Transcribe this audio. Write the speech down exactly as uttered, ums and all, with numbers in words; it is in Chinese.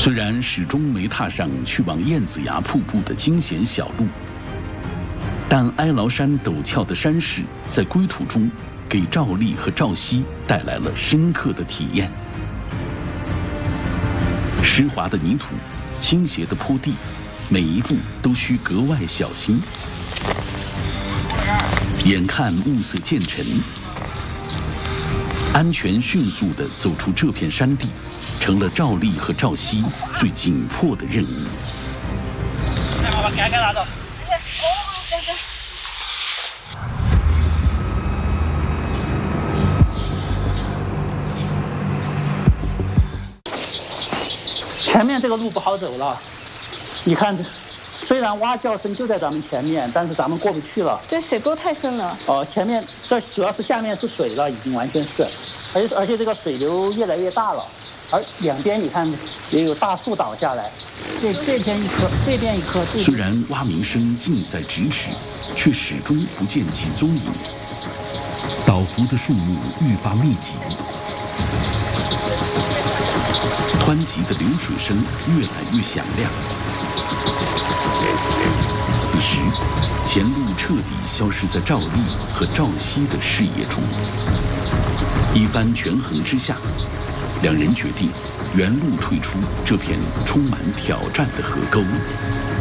虽然始终没踏上去往燕子崖瀑布的惊险小路，但哀牢山陡峭的山势在归途中给赵丽和赵熙带来了深刻的体验。湿滑的泥土，倾斜的坡地，每一步都需格外小心。眼看暮色渐沉，安全迅速地走出这片山地，成了赵丽和赵熙最紧迫的任务。 好吧，赶紧拿走。 前面这个路不好走了，你看这，虽然蛙叫声就在咱们前面，但是咱们过不去了。 对，水沟太深了。 哦，前面这主要是下面是水了，已经完全是，而且而且这个水流越来越大了，而两边你看也有大树倒下来，这这边一棵，这边一棵。 虽然蛙鸣声近在咫尺，却始终不见其踪影。倒伏的树木愈发密集。湍急的流水声越来越响亮。此时，前路彻底消失在赵丽和赵熙的视野中。一番权衡之下，两人决定原路退出这片充满挑战的河沟。